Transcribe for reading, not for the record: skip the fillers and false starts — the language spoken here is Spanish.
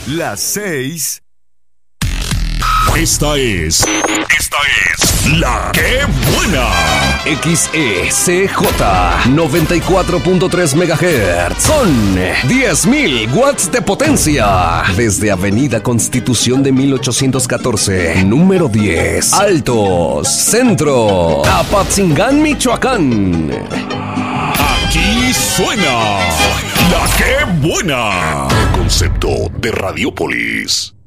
Las 6. Esta es La Que Buena. XECJ 94.3 MHz con 10.000 watts de potencia. Desde Avenida Constitución de 1814, número 10, Altos, Centro, Apatzingán, Michoacán. Aquí suena La Que Buena. Concepto de Radiopolis.